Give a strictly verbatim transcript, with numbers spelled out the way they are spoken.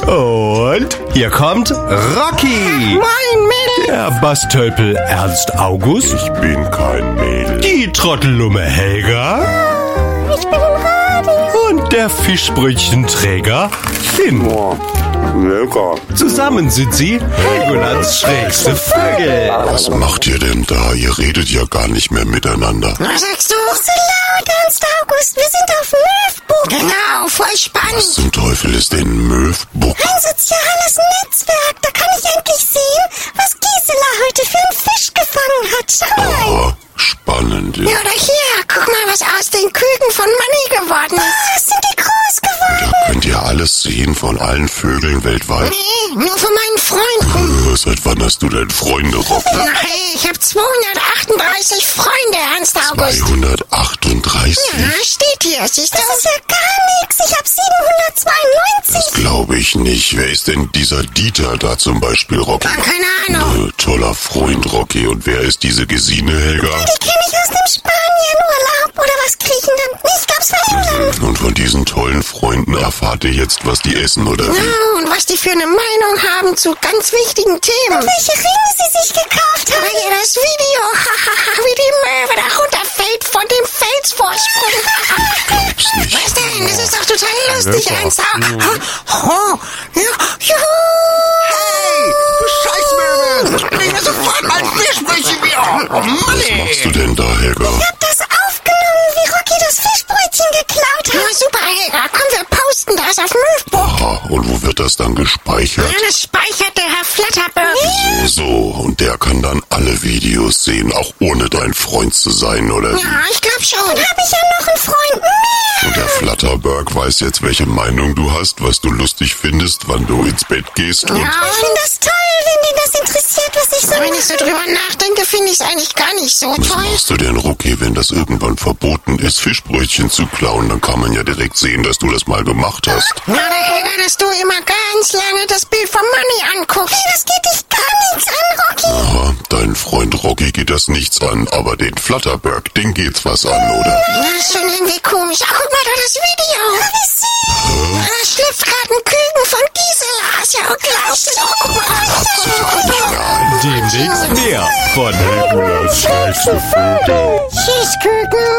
Und hier kommt Rocky. Moin, Mädel. Der Bastölpel Ernst August. Ich bin kein Mädel. Die Trottellumme Helga. Ich bin ein Radio. Und der Fischbrötchenträger Finn. Oh, lecker. Zusammen sind sie Helgolands schrägste Vögel. Was macht ihr denn da? Ihr redet ja gar nicht mehr miteinander. Was sagst du? Nicht so laut, Ernst August. Wir sind auf Möwburg. Genau, voll spannend. Was zum Teufel ist denn Möwburg? Ein soziales Netzwerk. Da kann ich endlich sehen, was Gisela heute für einen Fisch gefangen hat. Schau mal. Oh, spannend. Ja, oder hier. Guck mal, was aus den Küken von Manni geworden ist. Was, sind die groß geworden? Da könnt ihr alles sehen von allen Vögeln weltweit. Nee, nur von meinen Freunden. Äh, Seit wann hast du denn Freunde, Rocky? Na, hey, ich habe zweihundertachtunddreißig Freunde, Ernst August. zweihundertachtunddreißig? Ja, steht hier, siehst du? Das ist ja gar nichts. Ich hab siebenhundertzweiundneunzig. Das glaube ich nicht. Wer ist denn dieser Dieter da zum Beispiel, Rocky? Ah, keine Ahnung. Äh, toller Freund, Rocky. Und wer ist diese Gesine, Helga? Die kenne ich aus dem Spanienurlaub oder was Griechenland. Ich glaub's war Irland. Und von diesen tollen Freunden erfahrt ihr jetzt, was die essen, oder wie? Ja, und was die für eine Meinung haben zu ganz wichtigen Themen. Und welche Ringe sie sich gekauft haben. Weil ihr das Video, hahaha, wie die Möwe da runterfällt von dem Felsvorsprung. Glaub's nicht. Was denn? Das ist doch total lustig, Ernst August. Oh, ja, juhu. Hey, du Scheißmöwe! Bring mir sofort mein Fischbrötchen wieder! Oh Mann, Was ey! machst du denn da, Helga? Ich hab das aufgenommen, wie Rocky das Fischbrötchen geklaut hat. Ja, super, Helga. Komm, wir posten das auf Möwburg. Aha, und wo wird das dann gespeichert? Ja, das speichert der Herr Flatterbird. So, so, und der kann dann alle Videos sehen, auch ohne dein Freund zu sein, oder wie? Ja, ich glaub schon. Dann hab ich ja noch einen Freund mehr. Und der Flatterberg weiß jetzt, welche Meinung du hast, was du lustig findest, wann du ins Bett gehst und... Ja, ich finde das toll, wenn den das interessiert, was ich so... Wenn ich so drüber nachdenke, finde ich es eigentlich gar nicht so Was toll. machst du denn, Rocky, wenn das irgendwann verboten ist, Fischbrötchen zu klauen? Dann kann man ja direkt sehen, dass du das mal gemacht hast. Ja, der Helga, dass du immer ganz lange das Bild von Manni anguckst. Hey, das geht dich gar nichts an, Rocky. Aha, dein Freund Rocky geht das nichts an, aber den Flatterberg, den geht's was an, oder? Das ist schon irgendwie komisch. Ach, guck mal da das Video. Ja, wie süß. Ja, da schlüpft gerade ein Küken von Gisela. Ist ja unglaublich. Oh, guck mal. Demnächst mehr von Helgolands schrägste Vögel. Tschüss, Küken.